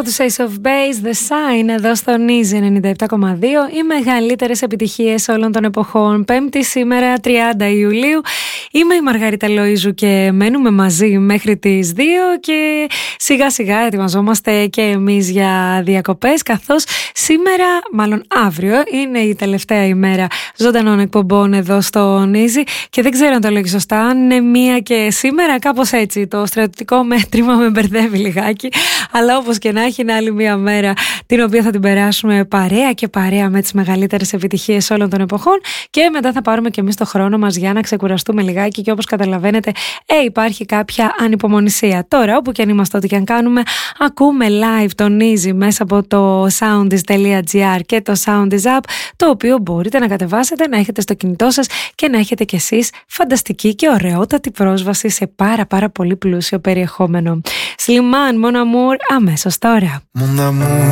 τους Ace of Base, The Sign, εδώ στο Easy 97,2. Οι μεγαλύτερες επιτυχίες όλων των εποχών. Πέμπτη σήμερα, 30 Ιουλίου. Είμαι η Μαργαρίτα Λοΐζου και μένουμε μαζί μέχρι τις 2 και σιγά σιγά ετοιμαζόμαστε και εμείς για διακοπές, καθώς σήμερα, μάλλον αύριο, είναι η τελευταία ημέρα ζωντανών εκπομπών εδώ στο Easy και δεν ξέρω αν το λέγει σωστά, αν είναι μία και σήμερα, κάπως έτσι. Το στρατιωτικό μέτρημα με μπερδεύει λιγάκι, αλλά όπως και να έχει, είναι άλλη μία μέρα την οποία θα την περάσουμε παρέα και παρέα με τις μεγαλύτερες επιτυχίες όλων των εποχών και μετά θα πάρουμε και εμείς το χρόνο μας για να ξεκουραστούμε λιγάκι και όπως καταλαβαίνετε υπάρχει κάποια ανυπομονησία. Τώρα όπου και αν είμαστε, ό,τι και αν κάνουμε, ακούμε live τον Easy μέσα από το soundis.gr και το Soundis App, το οποίο μπορείτε να κατεβάσετε, να έχετε στο κινητό σας και να έχετε κι εσείς φανταστική και ωραιότατη πρόσβαση σε πάρα πολύ πλούσιο περιεχόμενο. Slimane, Mon Amour, αμέσως τώρα.